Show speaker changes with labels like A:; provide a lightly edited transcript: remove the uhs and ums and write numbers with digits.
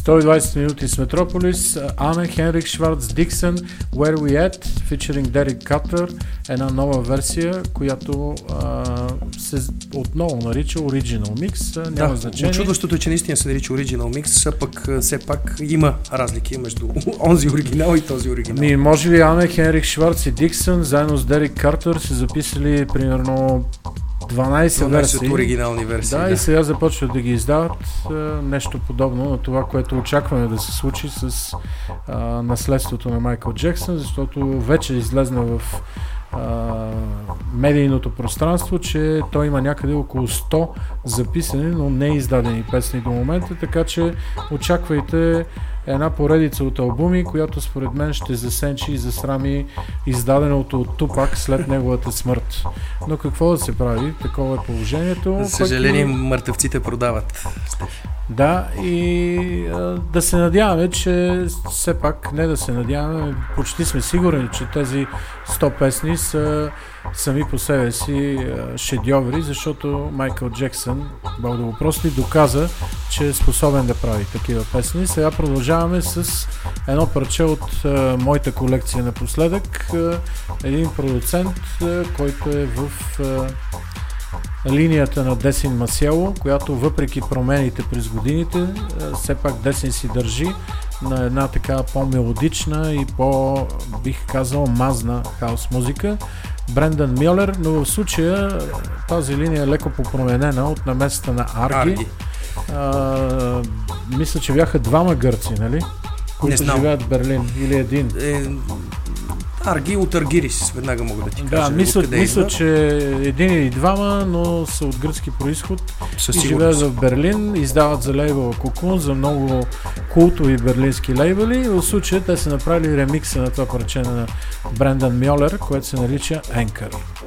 A: 120 минути с Метрополис, Аме, Хенрик Шварц, Диксън, Where We At, featuring Derek Carter, една нова версия, която се отново нарича Original Mix, няма значение.
B: Очудващото е, че наистина се нарича Original Mix, а пък все пак има разлики между онзи оригинал и този оригинал.
A: Може ли Аме, Хенрик Шварц и Диксън заедно с Дерек Картер са записали примерно 12 версии.
B: Оригинални версии.
A: Да, и сега започват да ги издават нещо подобно на това, което очакваме да се случи с наследството на Майкъл Джексън, защото вече излезна в медийното пространство, че той има някъде около 100 записани, но не издадени песни до момента, така че очаквайте една поредица от албуми, която според мен ще засенчи и засрами издаденото от Тупак след неговата смърт. Но какво да се прави? Такова е положението.
B: За съжаление, мъртъвците продават.
A: Да, и да се надяваме, че все пак, не да се надяваме, почти сме сигурни, че тези 100 песни са сами по себе си шедьоври, защото Майкъл Джексън, Бог да го прости, доказа, че е способен да прави такива песни. Сега продължаваме с едно парче от моята колекция напоследък. Един продуцент, който е в линията на Десин Масело, която въпреки промените през годините, все пак Десин си държи на една така по-мелодична и бих казал, мазна хаус музика. Брендан Мюлер, но в случая тази линия е леко попроменена от намесата на Арги. Мисля, че бяха двама гърци, нали? Които живеят в Берлин, или един.
B: Арги от Аргирис, веднага мога да ти кажа.
A: Да, мисля, че един или двама, но са от гръцки происход и живеят в Берлин, издават за лейбъла Cocoon, за много култови берлински лейбъли. В случая те са направили ремикса на това парче на Брендан Мюлер, което се нарича Anchor.